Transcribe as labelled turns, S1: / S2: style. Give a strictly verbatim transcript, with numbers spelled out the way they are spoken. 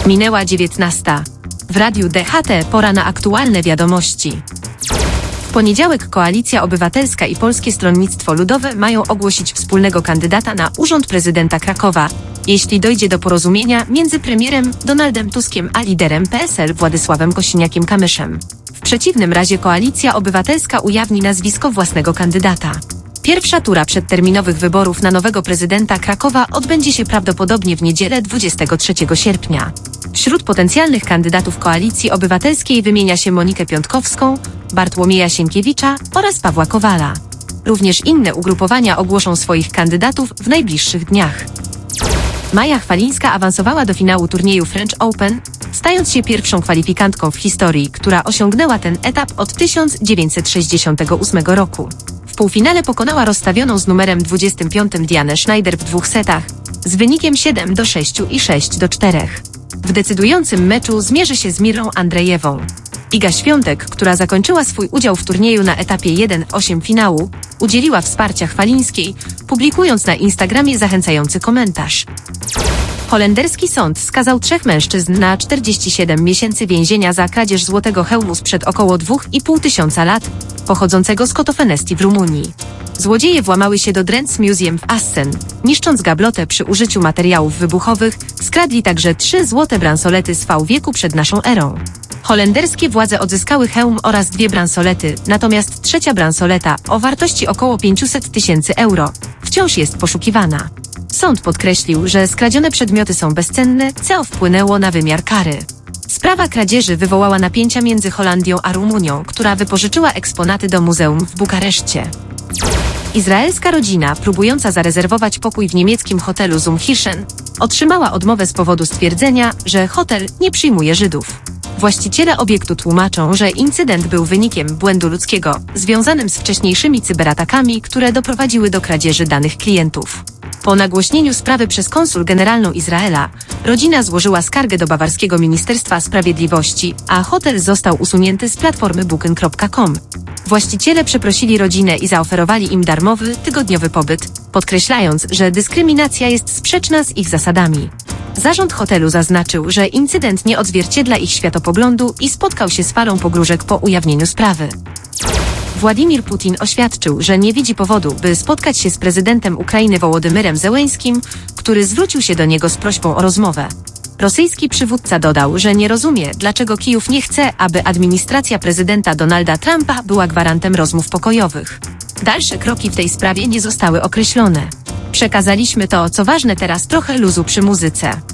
S1: Minęła dziewiętnasta. W Radiu D H T pora na aktualne wiadomości. W poniedziałek Koalicja Obywatelska i Polskie Stronnictwo Ludowe mają ogłosić wspólnego kandydata na urząd prezydenta Krakowa, jeśli dojdzie do porozumienia między premierem Donaldem Tuskiem a liderem P S L Władysławem Kosiniakiem-Kamyszem. W przeciwnym razie Koalicja Obywatelska ujawni nazwisko własnego kandydata. Pierwsza tura przedterminowych wyborów na nowego prezydenta Krakowa odbędzie się prawdopodobnie w niedzielę dwudziestego trzeciego sierpnia. Wśród potencjalnych kandydatów Koalicji Obywatelskiej wymienia się Monikę Piątkowską, Bartłomieja Sienkiewicza oraz Pawła Kowala. Również inne ugrupowania ogłoszą swoich kandydatów w najbliższych dniach. Maja Chwalińska awansowała do finału turnieju French Open, stając się pierwszą kwalifikantką w historii, która osiągnęła ten etap od tysiąc dziewięćset sześćdziesiątego ósmego roku. W półfinale pokonała rozstawioną z numerem dwudziestym piątym Dianę Schneider w dwóch setach z wynikiem siedem do sześciu i sześć do czterech. W decydującym meczu zmierzy się z Mirą Andrzejewą. Iga Świątek, która zakończyła swój udział w turnieju na etapie jeden osiem finału, udzieliła wsparcia Chwalińskiej, publikując na Instagramie zachęcający komentarz. Holenderski sąd skazał trzech mężczyzn na czterdzieści siedem miesięcy więzienia za kradzież złotego hełmu sprzed około dwóch i pół tysiąca lat, pochodzącego z Kotofenesti w Rumunii. Złodzieje włamały się do Drents Museum w Assen, niszcząc gablotę przy użyciu materiałów wybuchowych, skradli także trzy złote bransolety z V wieku przed naszą erą. Holenderskie władze odzyskały hełm oraz dwie bransolety, natomiast trzecia bransoleta, o wartości około pięćset tysięcy euro, wciąż jest poszukiwana. Sąd podkreślił, że skradzione przedmioty są bezcenne, co wpłynęło na wymiar kary. Sprawa kradzieży wywołała napięcia między Holandią a Rumunią, która wypożyczyła eksponaty do muzeum w Bukareszcie. Izraelska rodzina, próbująca zarezerwować pokój w niemieckim hotelu Zumhirschen, otrzymała odmowę z powodu stwierdzenia, że hotel nie przyjmuje Żydów. Właściciele obiektu tłumaczą, że incydent był wynikiem błędu ludzkiego, związanym z wcześniejszymi cyberatakami, które doprowadziły do kradzieży danych klientów. Po nagłośnieniu sprawy przez konsul generalną Izraela, rodzina złożyła skargę do bawarskiego Ministerstwa Sprawiedliwości, a hotel został usunięty z platformy booking kropka com. Właściciele przeprosili rodzinę i zaoferowali im darmowy, tygodniowy pobyt, podkreślając, że dyskryminacja jest sprzeczna z ich zasadami. Zarząd hotelu zaznaczył, że incydent nie odzwierciedla ich światopoglądu i spotkał się z falą pogróżek po ujawnieniu sprawy. Władimir Putin oświadczył, że nie widzi powodu, by spotkać się z prezydentem Ukrainy Wołodymyrem Zełeńskim, który zwrócił się do niego z prośbą o rozmowę. Rosyjski przywódca dodał, że nie rozumie, dlaczego Kijów nie chce, aby administracja prezydenta Donalda Trumpa była gwarantem rozmów pokojowych. Dalsze kroki w tej sprawie nie zostały określone. Przekazaliśmy to, co ważne, teraz trochę luzu przy muzyce.